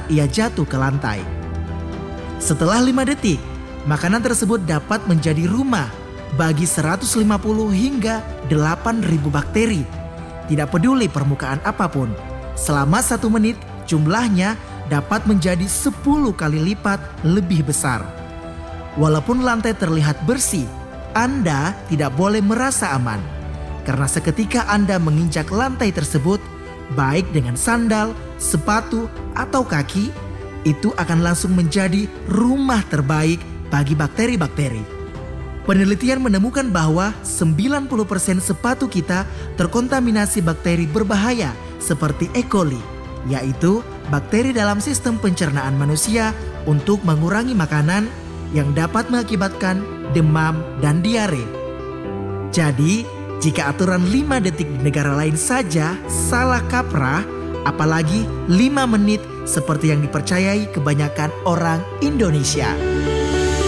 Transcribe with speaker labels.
Speaker 1: ia jatuh ke lantai. Setelah 5 detik, makanan tersebut dapat menjadi rumah bagi 150 hingga 8.000 bakteri. Tidak peduli permukaan apapun, selama 1 menit jumlahnya dapat menjadi 10 kali lipat lebih besar. Walaupun lantai terlihat bersih, Anda tidak boleh merasa aman. Karena seketika Anda menginjak lantai tersebut, baik dengan sandal, sepatu, atau kaki, itu akan langsung menjadi rumah terbaik bagi bakteri-bakteri. Penelitian menemukan bahwa 90% sepatu kita terkontaminasi bakteri berbahaya seperti E. coli, yaitu bakteri dalam sistem pencernaan manusia untuk mengurangi makanan yang dapat mengakibatkan demam dan diare. Jadi, jika aturan 5 detik di negara lain saja salah kaprah, apalagi 5 menit seperti yang dipercayai kebanyakan orang Indonesia.